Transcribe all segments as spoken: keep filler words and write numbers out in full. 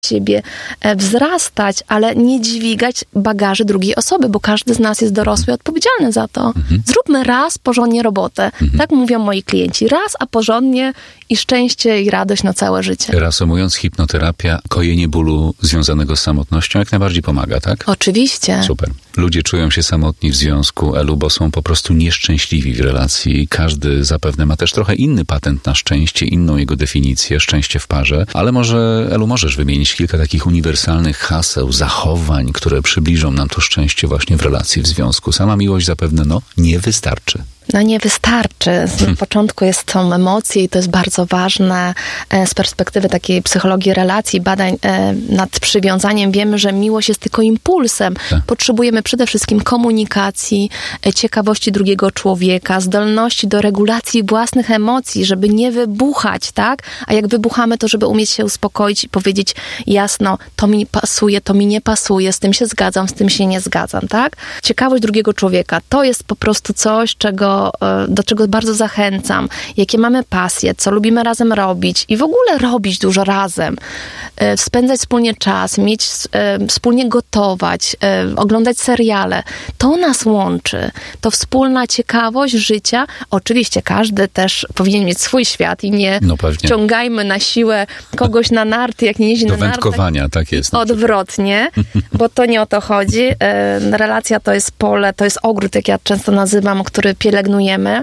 siebie wzrastać, ale nie dźwigać bagaży drugiej osoby, bo każdy z nas jest dorosły i odpowiedzialny za to. Mhm. Zróbmy raz porządnie robotę. Mhm. Tak mówią moi klienci. Raz, a porządnie i szczęście i radość na całe życie. Reasumując, hipnoterapia, kojenie bólu związanego z samotnością jak najbardziej pomaga, tak? Oczywiście. Super. Ludzie czują się samotni w związku, Elu, bo są po prostu nieszczęśliwi w relacji. Każdy zapewne ma też trochę inny patent na szczęście, inną jego definicję, szczęście w parze. Ale może, Elu, możesz wymienić kilka takich uniwersalnych haseł, zachowań, które przybliżą nam to szczęście właśnie w relacji, w związku. Sama miłość zapewne, no, nie wystarczy. No nie wystarczy. Z hmm. początku jest są emocje i to jest bardzo ważne. Z perspektywy takiej psychologii relacji, badań nad przywiązaniem wiemy, że miłość jest tylko impulsem. Tak. Potrzebujemy przede wszystkim komunikacji, ciekawości drugiego człowieka, zdolności do regulacji własnych emocji, żeby nie wybuchać, tak? A jak wybuchamy, to żeby umieć się uspokoić i powiedzieć jasno, to mi pasuje, to mi nie pasuje, z tym się zgadzam, z tym się nie zgadzam, tak? Ciekawość drugiego człowieka, to jest po prostu coś, czego do czego bardzo zachęcam, jakie mamy pasje, co lubimy razem robić i w ogóle robić dużo razem, spędzać wspólnie czas, mieć, wspólnie gotować, oglądać seriale. To nas łączy. To wspólna ciekawość życia. Oczywiście każdy też powinien mieć swój świat i nie no ciągajmy na siłę kogoś na narty, jak nie jeździ do na nartach. Do wędkowania, tak jest. Odwrotnie, bo to nie o to chodzi. Relacja to jest pole, to jest ogród, jak ja często nazywam, który pielęgnujemy.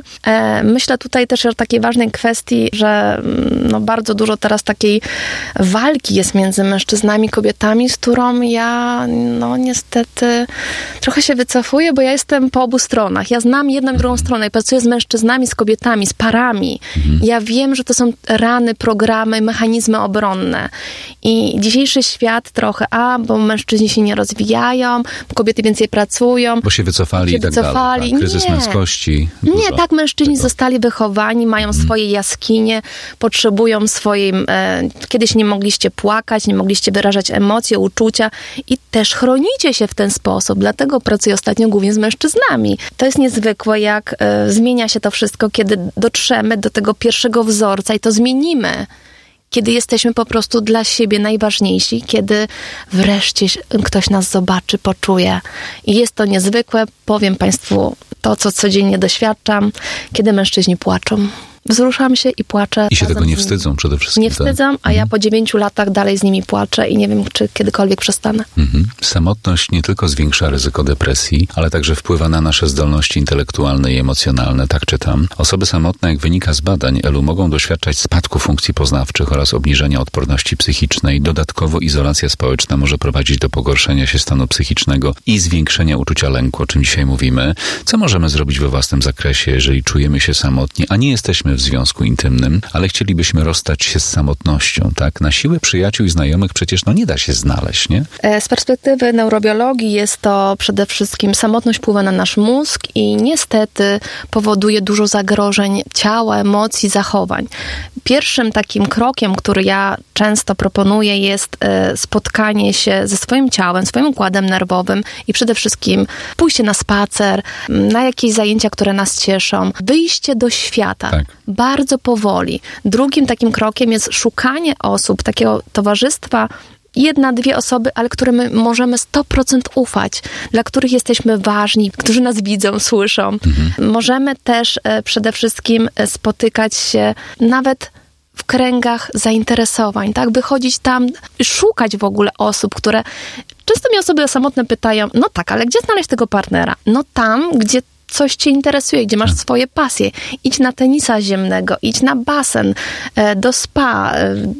Myślę tutaj też o takiej ważnej kwestii, że no bardzo dużo teraz takiej walki jest między mężczyznami i kobietami, z którą ja no niestety trochę się wycofuję, bo ja jestem po obu stronach. Ja znam jedną i drugą stronę i pracuję z mężczyznami, z kobietami, z parami. Mhm. Ja wiem, że to są rany, programy, mechanizmy obronne. I dzisiejszy świat trochę, a, bo mężczyźni się nie rozwijają, kobiety więcej pracują. Bo się wycofali się i tak wycofali. dalej. Tak? Kryzys nie. męskości. Nie, tak mężczyźni tego. zostali wychowani, mają mm. swoje jaskinie, potrzebują swojej... E, kiedyś nie mogliście płakać, nie mogliście wyrażać emocje, uczucia i też chronicie się w ten sposób. Dlatego pracuję ostatnio głównie z mężczyznami. To jest niezwykłe, jak e, zmienia się to wszystko, kiedy dotrzemy do tego pierwszego wzorca i to zmienimy. Kiedy jesteśmy po prostu dla siebie najważniejsi, kiedy wreszcie ktoś nas zobaczy, poczuje. I jest to niezwykłe. Powiem Państwu to, co codziennie doświadczam, kiedy mężczyźni płaczą. Wzruszam się i płaczę. I się tego nie wstydzą przede wszystkim. Nie wstydzą, a ja po dziewięciu latach dalej z nimi płaczę i nie wiem, czy kiedykolwiek przestanę. Mhm. Samotność nie tylko zwiększa ryzyko depresji, ale także wpływa na nasze zdolności intelektualne i emocjonalne, tak czytam. Osoby samotne, jak wynika z badań, Elu, mogą doświadczać spadku funkcji poznawczych oraz obniżenia odporności psychicznej. Dodatkowo izolacja społeczna może prowadzić do pogorszenia się stanu psychicznego i zwiększenia uczucia lęku, o czym dzisiaj mówimy. Co możemy zrobić we własnym zakresie, jeżeli czujemy się samotni, a nie jesteśmy w związku intymnym, ale chcielibyśmy rozstać się z samotnością, tak? Na siłę przyjaciół i znajomych przecież no nie da się znaleźć, nie? Z perspektywy neurobiologii jest to przede wszystkim samotność wpływa na nasz mózg i niestety powoduje dużo zagrożeń ciała, emocji, zachowań. Pierwszym takim krokiem, który ja często proponuję, jest spotkanie się ze swoim ciałem, swoim układem nerwowym i przede wszystkim pójście na spacer, na jakieś zajęcia, które nas cieszą, wyjście do świata. Tak. Bardzo powoli. Drugim takim krokiem jest szukanie osób, takiego towarzystwa, jedna, dwie osoby, ale którym możemy sto procent ufać, dla których jesteśmy ważni, którzy nas widzą, słyszą. Mhm. Możemy też e, przede wszystkim spotykać się nawet w kręgach zainteresowań, tak? Wychodzić tam, szukać w ogóle osób, które... Często mnie osoby samotne pytają, no tak, ale gdzie znaleźć tego partnera? No tam, gdzie coś cię interesuje, gdzie masz swoje pasje. Idź na tenisa ziemnego, idź na basen, do spa,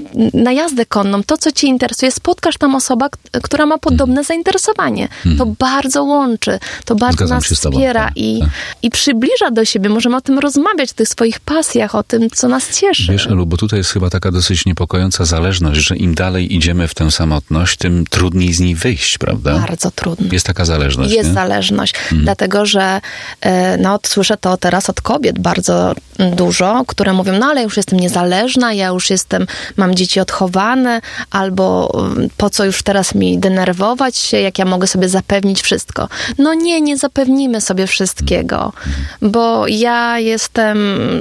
na jazdę konną. To, co cię interesuje, spotkasz tam osobę, która ma podobne zainteresowanie. Hmm. To bardzo łączy, to bardzo Zgadzam nas wspiera tak, i, tak. i przybliża do siebie. Możemy o tym rozmawiać, o tych swoich pasjach, o tym, co nas cieszy. Wiesz, Elu, bo tutaj jest chyba taka dosyć niepokojąca zależność, że im dalej idziemy w tę samotność, tym trudniej z niej wyjść, prawda? Bardzo trudno. Jest taka zależność, Jest nie? zależność, hmm. dlatego, że no, słyszę to teraz od kobiet bardzo dużo, które mówią, no ale już jestem niezależna, ja już jestem, mam dzieci odchowane, albo po co już teraz mi denerwować się, jak ja mogę sobie zapewnić wszystko. No nie, nie zapewnimy sobie wszystkiego, bo ja jestem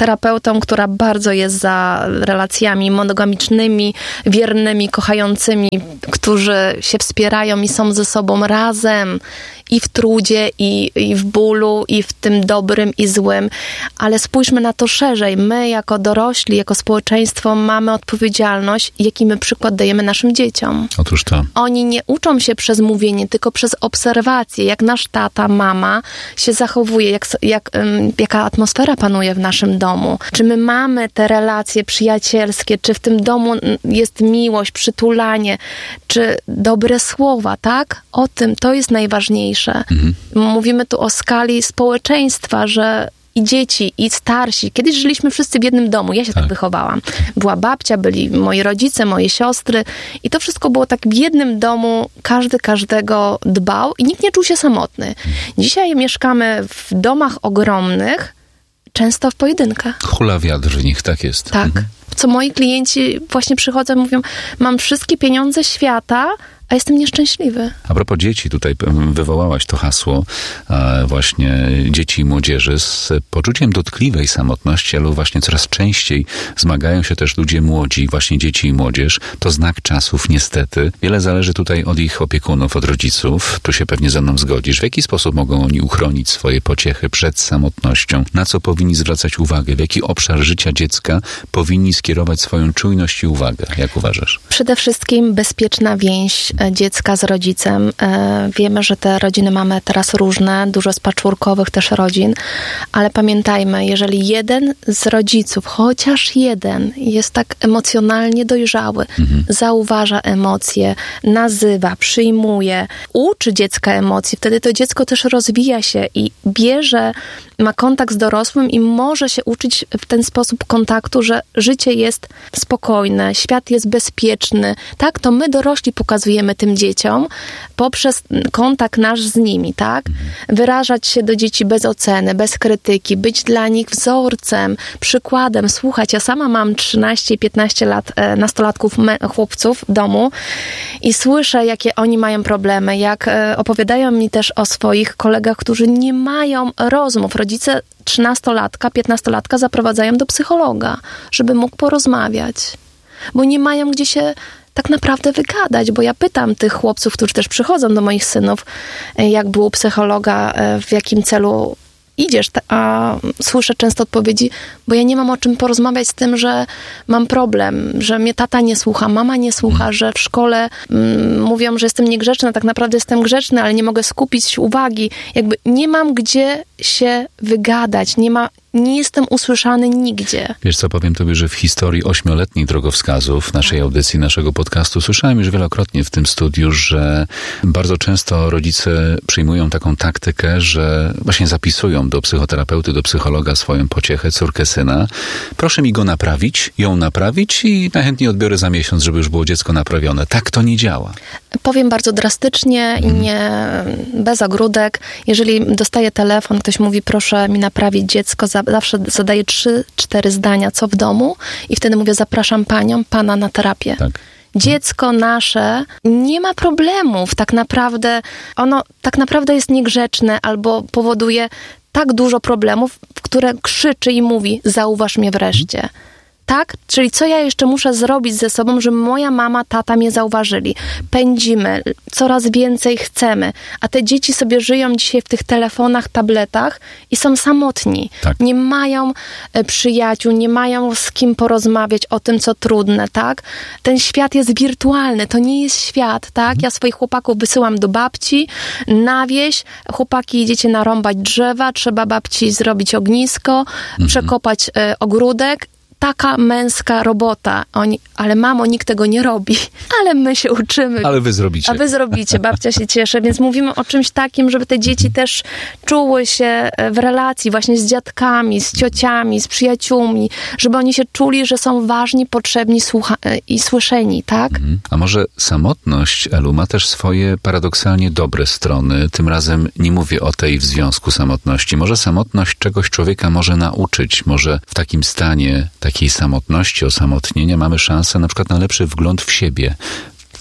terapeutą, która bardzo jest za relacjami monogamicznymi, wiernymi, kochającymi, którzy się wspierają i są ze sobą razem i w trudzie, i, i w bólu, i w tym dobrym i złym. Ale spójrzmy na to szerzej. My jako dorośli, jako społeczeństwo mamy odpowiedzialność, jaki my przykład dajemy naszym dzieciom. Otóż to. Oni nie uczą się przez mówienie, tylko przez obserwację, jak nasz tata, mama się zachowuje, jak, jak, um, jaka atmosfera panuje w naszym domu. Czy my mamy te relacje przyjacielskie, czy w tym domu jest miłość, przytulanie, czy dobre słowa, tak? O tym, to jest najważniejsze. Mhm. Mówimy tu o skali społeczeństwa, że i dzieci, i starsi. Kiedyś żyliśmy wszyscy w jednym domu. Ja się tak, tak wychowałam. Była babcia, byli moi rodzice, moje siostry i to wszystko było tak w jednym domu. Każdy każdego dbał i nikt nie czuł się samotny. Dzisiaj mieszkamy w domach ogromnych, często w pojedynkę. Hula wiatr w nich, tak jest. Tak. Mhm. Co moi klienci właśnie przychodzą i mówią, mam wszystkie pieniądze świata, a jestem nieszczęśliwy. A propos dzieci, tutaj wywołałaś to hasło e, właśnie dzieci i młodzieży z poczuciem dotkliwej samotności, ale właśnie coraz częściej zmagają się też ludzie młodzi, właśnie dzieci i młodzież. To znak czasów, niestety. Wiele zależy tutaj od ich opiekunów, od rodziców. Tu się pewnie ze mną zgodzisz. W jaki sposób mogą oni uchronić swoje pociechy przed samotnością? Na co powinni zwracać uwagę? W jaki obszar życia dziecka powinni skierować swoją czujność i uwagę? Jak uważasz? Przede wszystkim bezpieczna więź dziecka z rodzicem. Wiemy, że te rodziny mamy teraz różne, dużo z patchworkowych też rodzin, ale pamiętajmy, jeżeli jeden z rodziców, chociaż jeden, jest tak emocjonalnie dojrzały, mhm. zauważa emocje, nazywa, przyjmuje, uczy dziecka emocji, wtedy to dziecko też rozwija się i bierze, ma kontakt z dorosłym i może się uczyć w ten sposób kontaktu, że życie jest spokojne, świat jest bezpieczny. Tak, to my dorośli pokazujemy tym dzieciom poprzez kontakt nasz z nimi, tak? Wyrażać się do dzieci bez oceny, bez krytyki, być dla nich wzorcem, przykładem. Słuchać, ja sama mam trzynaście i piętnaście lat, e, nastolatków, me, chłopców w domu i słyszę, jakie oni mają problemy, jak e, opowiadają mi też o swoich kolegach, którzy nie mają rozmów. Rodzice trzynastolatka, piętnastolatka zaprowadzają do psychologa, żeby mógł porozmawiać, bo nie mają gdzie się tak naprawdę wygadać, bo ja pytam tych chłopców, którzy też przychodzą do moich synów, jak było u psychologa, w jakim celu idziesz, a słyszę często odpowiedzi, bo ja nie mam o czym porozmawiać z tym, że mam problem, że mnie tata nie słucha, mama nie słucha, że w szkole mm, mówią, że jestem niegrzeczna, tak naprawdę jestem grzeczny, ale nie mogę skupić uwagi. Jakby nie mam gdzie się wygadać, nie ma, nie jestem usłyszany nigdzie. Wiesz co, powiem tobie, że w historii ośmioletnich drogowskazów naszej audycji, naszego podcastu słyszałem już wielokrotnie w tym studiu, że bardzo często rodzice przyjmują taką taktykę, że właśnie zapisują do psychoterapeuty, do psychologa swoją pociechę, córkę, syna. Proszę mi go naprawić, ją naprawić i najchętniej odbiorę za miesiąc, żeby już było dziecko naprawione. Tak to nie działa. Powiem bardzo drastycznie i hmm. nie bez ogródek. Jeżeli dostaję telefon, ktoś mówi, proszę mi naprawić dziecko, za, zawsze zadaję trzy, cztery zdania, co w domu i wtedy mówię, zapraszam panią, pana na terapię. Tak. Dziecko nasze nie ma problemów. Tak naprawdę ono tak naprawdę jest niegrzeczne albo powoduje tak dużo problemów, które krzyczy i mówi, zauważ mnie wreszcie. Tak? Czyli co ja jeszcze muszę zrobić ze sobą, żeby moja mama, tata mnie zauważyli. Pędzimy, coraz więcej chcemy, a te dzieci sobie żyją dzisiaj w tych telefonach, tabletach i są samotni. Tak. Nie mają przyjaciół, nie mają z kim porozmawiać o tym, co trudne, tak? Ten świat jest wirtualny, to nie jest świat, tak? Ja swoich chłopaków wysyłam do babci, na wieś, chłopaki, idziecie narąbać drzewa, trzeba babci zrobić ognisko, mhm. przekopać y, ogródek. Taka męska robota. Oni, ale mamo, nikt tego nie robi. Ale my się uczymy. Ale wy zrobicie. A wy zrobicie. Babcia się cieszy. Więc mówimy o czymś takim, żeby te dzieci też czuły się w relacji właśnie z dziadkami, z ciociami, z przyjaciółmi, żeby oni się czuli, że są ważni, potrzebni słucha- i słyszeni, tak? Mhm. A może samotność, Elu, ma też swoje paradoksalnie dobre strony. Tym razem nie mówię o tej w związku samotności. Może samotność czegoś człowieka może nauczyć. Może w takim stanie, takiej samotności, osamotnienia mamy szansę na przykład na lepszy wgląd w siebie,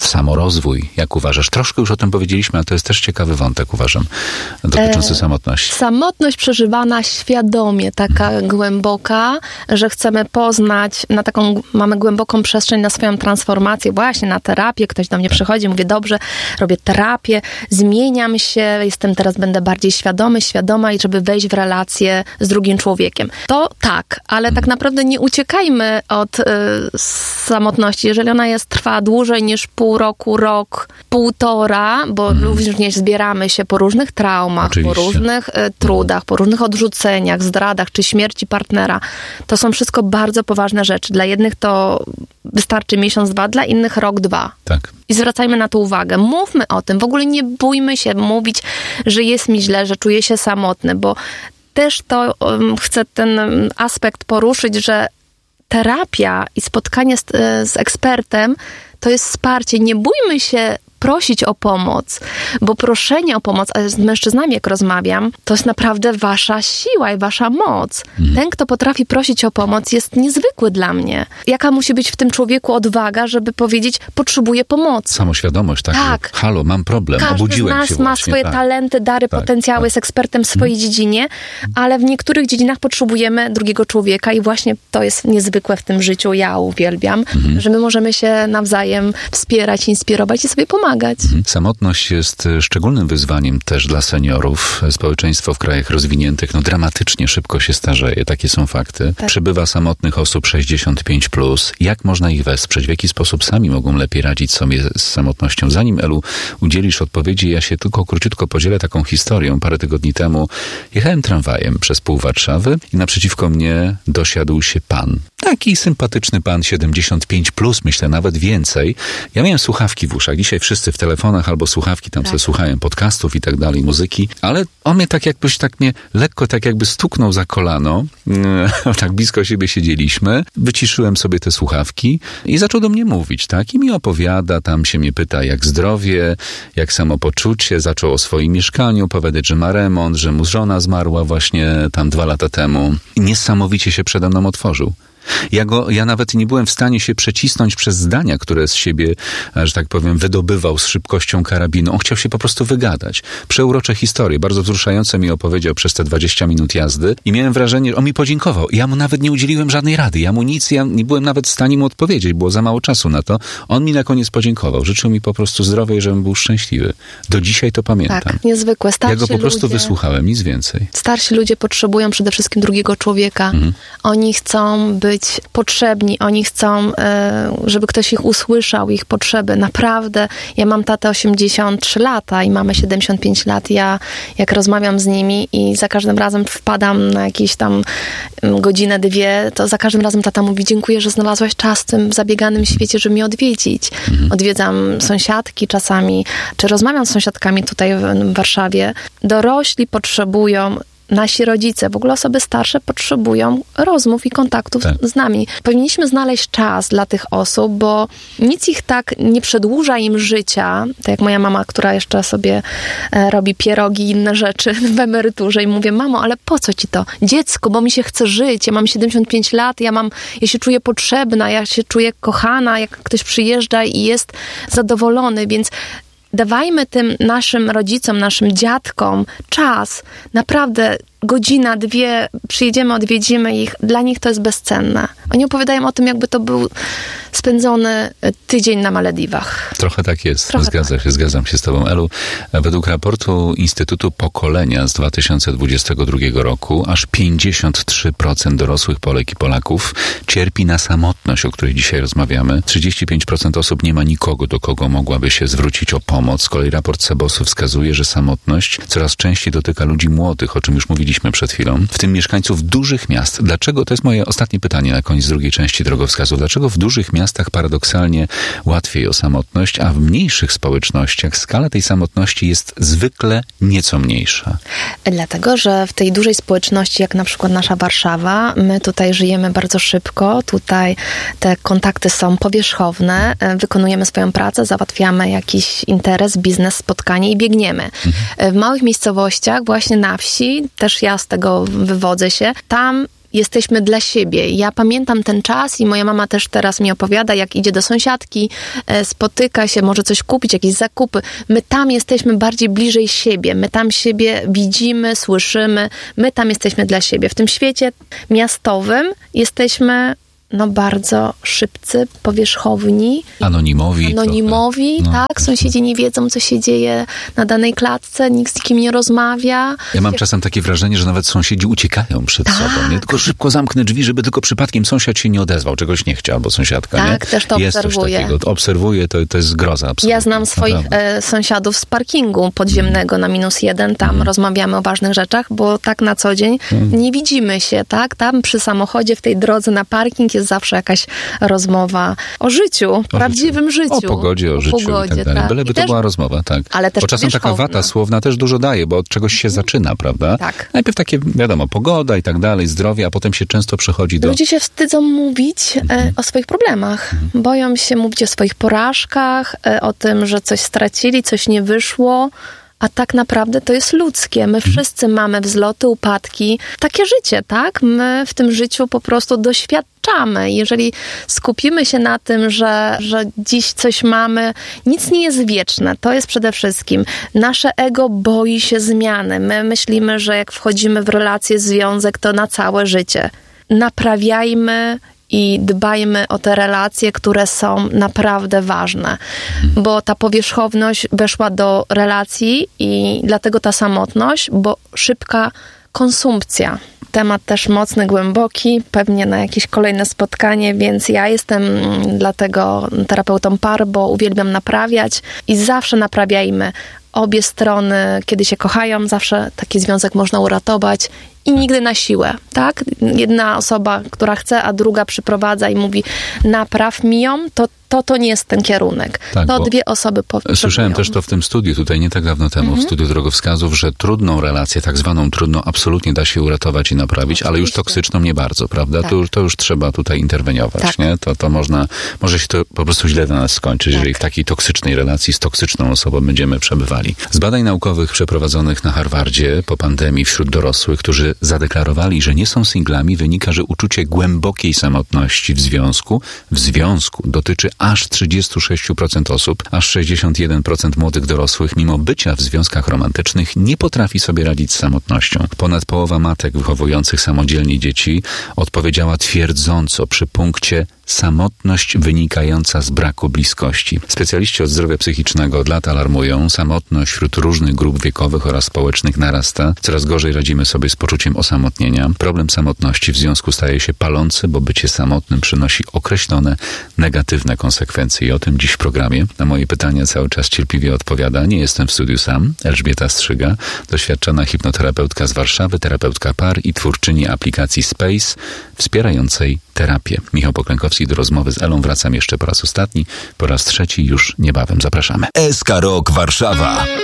w samorozwój. Jak uważasz? Troszkę już o tym powiedzieliśmy, a to jest też ciekawy wątek, uważam, dotyczący e, samotności. Samotność przeżywana świadomie, taka hmm. głęboka, że chcemy poznać, na taką mamy głęboką przestrzeń na swoją transformację, właśnie na terapię. Ktoś do mnie tak. przychodzi, mówi, dobrze, robię terapię, zmieniam się, jestem teraz, będę bardziej świadomy, świadoma i żeby wejść w relację z drugim człowiekiem. To tak, ale hmm. tak naprawdę nie uciekajmy od y, samotności. Jeżeli ona jest, trwa dłużej niż pół roku, rok, półtora, bo hmm. również zbieramy się po różnych traumach, Oczywiście. po różnych y, trudach, po różnych odrzuceniach, zdradach, czy śmierci partnera. To są wszystko bardzo poważne rzeczy. Dla jednych to wystarczy miesiąc, dwa, dla innych rok, dwa. Tak. I zwracajmy na to uwagę. Mówmy o tym. W ogóle nie bójmy się mówić, że jest mi źle, że czuję się samotny, bo też to um, chcę ten aspekt poruszyć, że terapia i spotkanie z, z ekspertem to jest wsparcie. Nie bójmy się prosić o pomoc, bo proszenie o pomoc, a z mężczyznami jak rozmawiam, to jest naprawdę wasza siła i wasza moc. Mhm. Ten, kto potrafi prosić o pomoc, jest niezwykły dla mnie. Jaka musi być w tym człowieku odwaga, żeby powiedzieć, potrzebuję pomocy. Samoświadomość, tak? Tak. Halo, mam problem, Każdy obudziłem z nas się ma właśnie, swoje tak. talenty, dary, tak, potencjały, tak. jest ekspertem w swojej mhm. dziedzinie, ale w niektórych dziedzinach potrzebujemy drugiego człowieka i właśnie to jest niezwykłe w tym życiu. Ja uwielbiam, mhm. że my możemy się nawzajem wspierać, inspirować i sobie pomagać. Samotność jest szczególnym wyzwaniem też dla seniorów. Społeczeństwo w krajach rozwiniętych no, dramatycznie szybko się starzeje. Takie są fakty. Tak. Przybywa samotnych osób sześćdziesiąt pięć plus. Jak można ich wesprzeć? W jaki sposób sami mogą lepiej radzić sobie z samotnością? Zanim, Elu, udzielisz odpowiedzi, ja się tylko króciutko podzielę taką historią. Parę tygodni temu jechałem tramwajem przez pół Warszawy i naprzeciwko mnie dosiadł się pan. Taki sympatyczny pan, siedemdziesiąt pięć plus, myślę, nawet więcej. Ja miałem słuchawki w uszach. Dzisiaj wszyscy w telefonach albo słuchawki, tam tak. sobie słuchają podcastów i tak dalej, muzyki, ale on mnie tak jakbyś, tak mnie lekko, tak jakby stuknął za kolano, tak blisko siebie siedzieliśmy, wyciszyłem sobie te słuchawki i zaczął do mnie mówić, tak, i mi opowiada, tam się mnie pyta, jak zdrowie, jak samopoczucie, zaczął o swoim mieszkaniu opowiadać, że ma remont, że mu żona zmarła właśnie tam dwa lata temu i niesamowicie się przede mną otworzył. Ja, go, ja nawet nie byłem w stanie się przecisnąć przez zdania, które z siebie, że tak powiem, wydobywał z szybkością karabinu. On chciał się po prostu wygadać. Przeurocze historie, bardzo wzruszające mi opowiedział przez te dwadzieścia minut jazdy i miałem wrażenie, że on mi podziękował. Ja mu nawet nie udzieliłem żadnej rady. Ja mu nic, ja nie byłem nawet w stanie mu odpowiedzieć. Było za mało czasu na to. On mi na koniec podziękował. Życzył mi po prostu zdrowia i żebym był szczęśliwy. Do dzisiaj to pamiętam. Tak, niezwykłe. Starsi ja go po prostu ludzie, wysłuchałem, nic więcej. Starsi ludzie potrzebują przede wszystkim drugiego człowieka. Mhm. Oni chcą być być potrzebni, oni chcą, żeby ktoś ich usłyszał, ich potrzeby. Naprawdę, ja mam tatę osiemdziesiąt trzy lata i mamy siedemdziesiąt pięć lat. Ja jak rozmawiam z nimi i za każdym razem wpadam na jakieś tam godzinę, dwie, to za każdym razem tata mówi, dziękuję, że znalazłaś czas w tym zabieganym świecie, żeby mnie odwiedzić. Mhm. Odwiedzam sąsiadki czasami, czy rozmawiam z sąsiadkami tutaj w Warszawie. Dorośli potrzebują, nasi rodzice, w ogóle osoby starsze potrzebują rozmów i kontaktów tak. z nami. Powinniśmy znaleźć czas dla tych osób, bo nic ich tak nie przedłuża im życia, tak jak moja mama, która jeszcze sobie robi pierogi i inne rzeczy w emeryturze i mówię, mamo, ale po co ci to? Dziecko, bo mi się chce żyć, ja mam siedemdziesiąt pięć lat, ja mam, ja się czuję potrzebna, ja się czuję kochana, jak ktoś przyjeżdża i jest zadowolony, więc dawajmy tym naszym rodzicom, naszym dziadkom czas. Naprawdę godzina, dwie, przyjedziemy, odwiedzimy ich. Dla nich to jest bezcenne. Oni opowiadają o tym, jakby to był spędzony tydzień na Malediwach. Trochę tak jest. Trochę Zgadza tak. się, zgadzam się z tobą, Elu. Według raportu Instytutu Pokolenia z dwa tysiące dwudziestego drugiego roku aż pięćdziesiąt trzy procent dorosłych Polek i Polaków cierpi na samotność, o której dzisiaj rozmawiamy. trzydzieści pięć procent osób nie ma nikogo, do kogo mogłaby się zwrócić o pomoc. Z kolei raport Cebosu wskazuje, że samotność coraz częściej dotyka ludzi młodych, o czym już mówiliśmy przed chwilą, w tym mieszkańców dużych miast. Dlaczego, to jest moje ostatnie pytanie na koniec drugiej części drogowskazu, dlaczego w dużych miastach paradoksalnie łatwiej o samotność, a w mniejszych społecznościach skala tej samotności jest zwykle nieco mniejsza? Dlatego, że w tej dużej społeczności, jak na przykład nasza Warszawa, my tutaj żyjemy bardzo szybko, tutaj te kontakty są powierzchowne, wykonujemy swoją pracę, załatwiamy jakiś interes, biznes, spotkanie i biegniemy. Mhm. W małych miejscowościach, właśnie na wsi, też ja z tego wywodzę się, tam jesteśmy dla siebie. Ja pamiętam ten czas i moja mama też teraz mi opowiada, jak idzie do sąsiadki, spotyka się, może coś kupić, jakieś zakupy. My tam jesteśmy bardziej bliżej siebie. My tam siebie widzimy, słyszymy. My tam jesteśmy dla siebie. W tym świecie miastowym jesteśmy no bardzo szybcy, powierzchowni. Anonimowi. Anonimowi, no, tak. Sąsiedzi nie wiedzą, co się dzieje na danej klatce, nikt z kim nie rozmawia. Ja mam czasem takie wrażenie, że nawet sąsiedzi uciekają przed tak. sobą. Nie? Tylko szybko zamknę drzwi, żeby tylko przypadkiem sąsiad się nie odezwał, czegoś nie chciał, albo sąsiadka. Tak, nie? też to jest obserwuję. Coś takiego. Obserwuję, to, to jest zgroza absolutna. Ja znam swoich e, sąsiadów z parkingu podziemnego mm. na minus jeden. Tam mm. rozmawiamy o ważnych rzeczach, bo tak na co dzień mm. nie widzimy się, tak? Tam przy samochodzie, w tej drodze na parking jest zawsze jakaś rozmowa o życiu, o prawdziwym życiu. życiu. O pogodzie, o, o życiu pogodzie, i tak dalej. Tak. Byleby I to też, była rozmowa, tak. Ale też bo czasem taka wata słowna też dużo daje, bo od czegoś się zaczyna, prawda? Tak. Najpierw takie, wiadomo, pogoda i tak dalej, zdrowie, a potem się często przechodzi do... Ludzie się wstydzą mówić mhm. e, o swoich problemach. Mhm. Boją się mówić o swoich porażkach, e, o tym, że coś stracili, coś nie wyszło. A tak naprawdę to jest ludzkie. My wszyscy mamy wzloty, upadki. Takie życie, tak? My w tym życiu po prostu doświadczamy. Jeżeli skupimy się na tym, że, że dziś coś mamy, nic nie jest wieczne. To jest przede wszystkim. Nasze ego boi się zmiany. My myślimy, że jak wchodzimy w relację, związek, to na całe życie. Naprawiajmy i dbajmy o te relacje, które są naprawdę ważne. Bo ta powierzchowność weszła do relacji i dlatego ta samotność, bo szybka konsumpcja. Temat też mocny, głęboki, pewnie na jakieś kolejne spotkanie, więc ja jestem dlatego terapeutą par, bo uwielbiam naprawiać i zawsze naprawiajmy. Obie strony, kiedy się kochają, zawsze taki związek można uratować i nigdy na siłę, tak? Jedna osoba, która chce, a druga przyprowadza i mówi napraw mi ją, to to, to nie jest ten kierunek. Tak, to dwie osoby potrzebują. Słyszałem też to w tym studiu, tutaj nie tak dawno temu, mhm. w studiu drogowskazów, że trudną relację, tak zwaną trudną, absolutnie da się uratować i naprawić, oczywiście. Ale już toksyczną nie bardzo, prawda? Tak. To, to już trzeba tutaj interweniować, tak. nie? To, to można, może się to po prostu źle dla nas skończyć, tak. jeżeli w takiej toksycznej relacji z toksyczną osobą będziemy przebywali. Z badań naukowych przeprowadzonych na Harvardzie po pandemii wśród dorosłych, którzy zadeklarowali, że nie są singlami, wynika, że uczucie głębokiej samotności w związku, w związku dotyczy aż trzydzieści sześć procent osób, aż sześćdziesiąt jeden procent młodych dorosłych, mimo bycia w związkach romantycznych, nie potrafi sobie radzić z samotnością. Ponad połowa matek wychowujących samodzielnie dzieci odpowiedziała twierdząco przy punkcie samotność wynikająca z braku bliskości. Specjaliści od zdrowia psychicznego od lat alarmują, samotność wśród różnych grup wiekowych oraz społecznych narasta. Coraz gorzej radzimy sobie z poczuciem osamotnienia. Problem samotności w związku staje się palący, bo bycie samotnym przynosi określone negatywne konsekwencje. I o tym dziś w programie. Na moje pytania cały czas cierpliwie odpowiada. Nie jestem w studiu sam. Elżbieta Strzyga, doświadczona hipnoterapeutka z Warszawy, terapeutka par i twórczyni aplikacji Space, wspierającej terapię. Michał Poklękowski, do rozmowy z Elą wracam jeszcze po raz ostatni, po raz trzeci już niebawem. Zapraszamy. S K Rok Warszawa.